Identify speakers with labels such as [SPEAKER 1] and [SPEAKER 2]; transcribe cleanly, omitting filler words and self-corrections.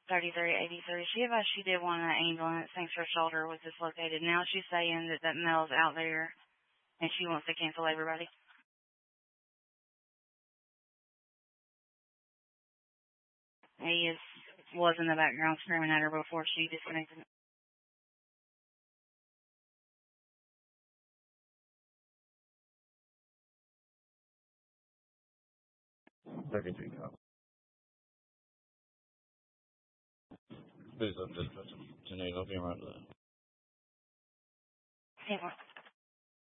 [SPEAKER 1] 3383. She advised she did want an ambulance, thinks her shoulder was dislocated. Now she's saying that male's out there and she wants to cancel everybody. He was in the background screaming at her before she disconnected.
[SPEAKER 2] Please, I'm just put some tornado being right there.
[SPEAKER 1] Hey,